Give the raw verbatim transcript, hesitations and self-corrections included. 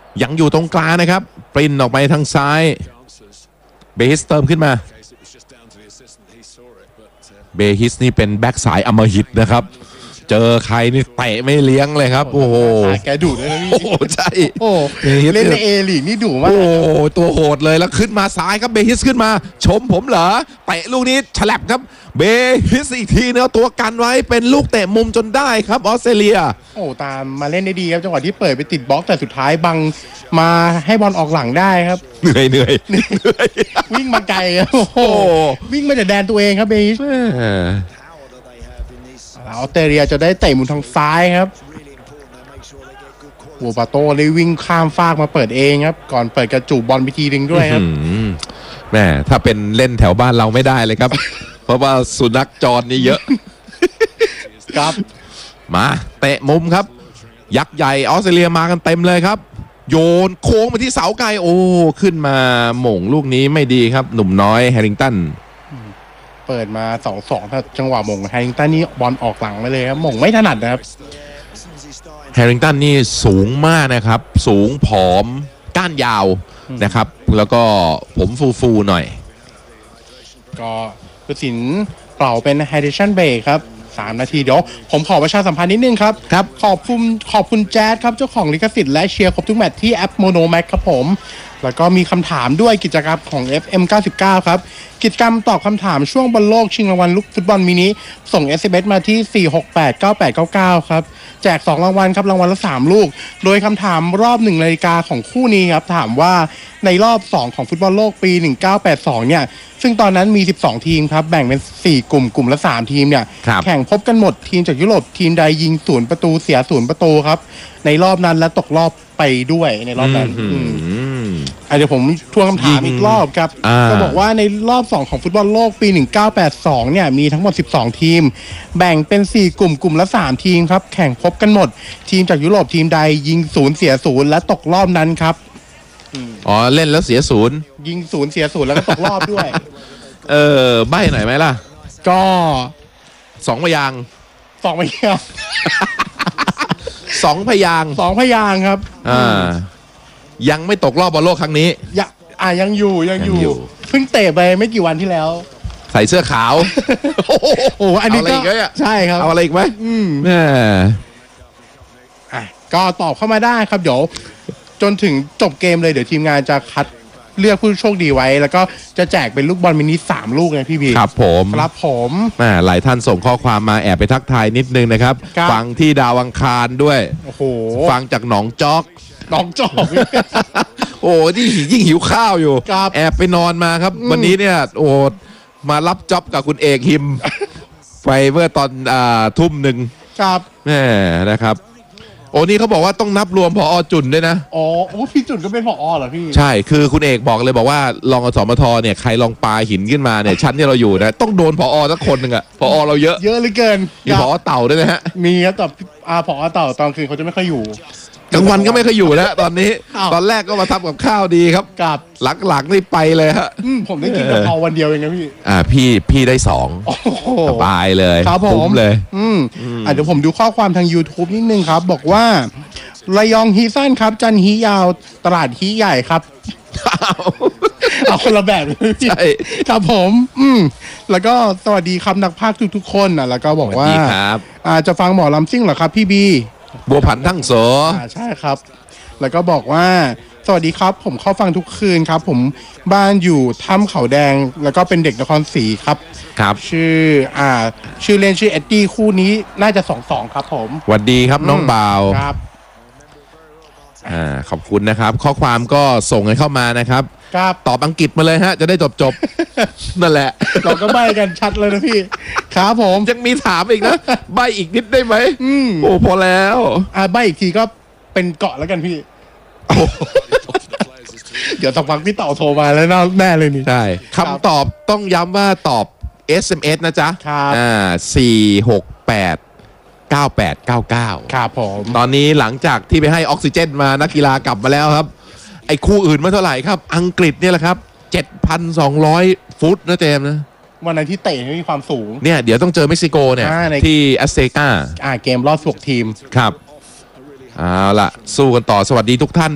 ยังอยู่ตรงกลางนะครับปริ้นออกไปทางซ้ายเบฮิสเติมขึ้นมาเบฮิสนี่เป็นแบ็กสายอำมหิตนะครับเจอใครนี่เตะไม่เลี้ยงเลยครับโอ้โหแกดุด้วยนะพี่โอ้ใช่โอ้เล่นในเอลีกนี่ดุมากโอ้ตัวโหดเลยแล้วขึ้นมาซ้ายครับเบฮิสขึ้นมาชมผมเหรอเตะลูกนี้ฉลับครับเบฮิสอีกทีเนื้อตัวกันไว้เป็นลูกเตะมุมจนได้ครับออสเตรเลียโอ้ตามมาเล่นได้ดีครับจังหวะที่เปิดไปติดบล็อกแต่สุดท้ายบังมาให้บอลออกหลังได้ครับเหนื่อยเหนื่อยเหนื่อยวิ่งมาไกลครับโอ้โหวิ่งมาจากแดนตัวเองครับเบฮิสออสเตรเลียจะได้เตะมุมทางซ้ายครับโวบาโต้เลยวิ่งข้ามฟากมาเปิดเองครับก่อนเปิดกระจุบบอลไปทีนึงด้วยครับแม่ถ้าเป็นเล่นแถวบ้านเราไม่ได้เลยครับ เพราะว่าสุนัขจรนี่เยอะครับมาเตะมุมครับยักษ์ใหญ่ออสเตรเลียมากันเต็มเลยครับโยนโค้งไปที่เสาไกลโอ้ขึ้นมาหม่งลูกนี้ไม่ดีครับหนุ่มน้อยแฮริงตันเปิดมา สองสอง ถ้าจังหวะหม่งแฮริงตันนี่บอลออกหลังไปเลยครับหม่งไม่ถนัดนะครับแฮริงตันนี่สูงมากนะครับสูงผอมก้านยาวนะครับแล้วก็ผมฟูๆหน่อยก็ผู้สินเป่าเป็นไฮเดรชั่นเบรกครับสามนาทีเดี๋ยวผมขอประชาสัมพันธ์นิดนึงครับครับขอบคุณขอบคุณแจ๊ดครับเจ้าของลิขสิทธิ์และเชียร์ครบทุกแมตช์ที่แอปโมโนแม็กครับผมแล้วก็มีคำถามด้วยกิจกรรมของ เอฟ เอ็ม เก้าสิบเก้า ครับกิจกรรมตอบคำถามช่วงบอลโลกชิงรางวัลลูกฟุตบอลมินิส่ง เอส เอ็ม เอส มาที่สี่ หก แปด เก้า แปด เก้า เก้าครับแจกสองรางวัลครับรางวัลละสามลูกโดยคำถามรอบหนึ่งนาฬิกาของคู่นี้ครับถามว่าในรอบสองของฟุตบอลโลกปีหนึ่งพันเก้าร้อยแปดสิบสองเนี่ยซึ่งตอนนั้นมีสิบสองทีมครับแบ่งเป็นสี่กลุ่มกลุ่มละสามทีมเนี่ยแข่งพบกันหมดทีมจากยุโรปทีมใดยิงศูนย์ประตูเสียศูนย์ประตูครับในรอบนั้นและตกรอบไปด้วยในรอบนั้นเดี๋ยวผมทวนคำถามอีกรอบครับจะบอกว่าในรอบสองของฟุตบอลโลกปีหนึ่งพันเก้าร้อยแปดสิบสองเนี่ยมีทั้งหมดสิบสองทีมแบ่งเป็นสี่กลุ่มกลุ่มละสามทีมครับแข่งพบกันหมดทีมจากยุโรปทีมใดยิงศูนย์เสียศูนย์และตกรอบนั้นครับอ๋อเล่นแล้วเสียศูนย์ยิงศูนย์เสียศูนย์แล้วก็ตกรอบด้วยเออใบ้หน่อยไหมล่ะก็สองพยางสองพยางสองพยางสองพยางครับอ่ายังไม่ตกรอบบอลโลกครั้งนี้ยังอ่ายังอยู่ยังอยู่เพิ่งเตะไปไม่กี่วันที่แล้วใส่เสื้อขาวโอ้โหอันนี้ก็ใช่ครับเอาอะไรอีกไหมอืมแม่อ่ะก็ตอบเข้ามาได้ครับเดี๋ยวจนถึงจบเกมเลยเดี๋ยวทีมงานจะคัดเลือกผู้โชคดีไว้แล้วก็จะแจกเป็นลูกบอลมินิสามลูกเลยพี่บีครับผมครับผมหลายท่านส่งข้อความมาแอบไปทักทายนิดนึงนะครับฟังที่ดาวอังคารด้วยโอ้โหฟังจากหนองจอกหนองจอกโอ้ที่ยิ่งหิวข้าวอยู่แอบไปนอนมาครับวันนี้เนี่ยโอ้มารับจ็อบกับคุณเอกฮิมไปเมื่อตอนอ่าทุ่มหนึ่งครับแม่นะครับโอ้นี่เขาบอกว่าต้องนับรวมผอ.จุนด้วยนะอ๋อโอ้พี่จุนก็เป็นผอ.เหรอพี่ใช่คือคุณเอกบอกเลยบอกว่าลองอสมทเนี่ยใครลองปาหินขึ้นมาเนี่ยชั้นที่เราอยู่นะต้องโดนผอ.สักคนหนึ่งอะผอ.เราเยอะเยอะเหลือเกินมีผอ.เต่าด้วยนะฮะมีครับแต่อาผอ.เต่าตอนคืนเขาจะไม่ค่อยอยู่กลางวันก็ไม่ค่อยอยู่แล้วตอนนี้ตอนแรกก็มาทำกับข้าวดีครับกับหลังๆนี่ไปเลยฮะผมได้กินกะเพราวันเดียวเองนะพี่อ่าพี่พี่ได้สองสบายเลยครับผมเลยอืมอ่าเดี๋ยวผมดูข้อความทาง YouTube นิดนึงครับบอกว่าระยองฮีสั้นครับจันฮียาวตลาดฮีใหญ่ครับเอาคนละแบบใช่ครับผมอืมแล้วก็สวัสดีครับนักพากย์ทุกๆคนนะแล้วก็บอกว่าอ่าจะฟังหมอลำซิ่งเหรอครับพี่บีบัวผันทั้งโสอ่าใช่ครับแล้วก็บอกว่าสวัสดีครับผมเข้าฟังทุกคืนครับผมบ้านอยู่ถ้ำเขาแดงแล้วก็เป็นเด็กนครศรีครับครับชื่ออ่าชื่อเล่นชื่อเอ็ดดี้คู่นี้น่าจะสองสองครับผมสวัสดีครับน้องบ่าวครับอ่าขอบคุณนะครับข้อความก็ส่งกันเข้ามานะครับครับตอบอังกฤษมาเลยฮะจะได้จบจบนั่นแหละเราก็ใบกันชัดเลยนะพี่ครับผมยังมีถามอีกนะใบอีกนิดได้ไหมโอ้พอแล้วอ่าใบอีกทีก็เป็นเกาะแล้วกันพี่เดี๋ยวสักพักพี่เต่าโทรมาแล้วแน่เลยนี่ใช่คำตอบต้องย้ำว่าตอบ เอส เอ็ม เอส นะจ๊ะครับอ่าสี่ หก แปด เก้า แปด เก้า เก้าครับผมตอนนี้หลังจากที่ไปให้ออกซิเจนมานักกีฬากลับมาแล้วครับไอ้คู่อื่นมาเท่าไหร่ครับอังกฤษเนี่ยแหละครับ เจ็ดพันสองร้อย ฟุตนะเจมส์นะวันนั้นที่เตะมีความสูงเนี่ยเดี๋ยวต้องเจอเม็กซิโกเนี่ยที่แอสเตกาอ่าเกมรอบสิบหกทีมครับเอาล่ะสู้กันต่อสวัสดีทุกท่าน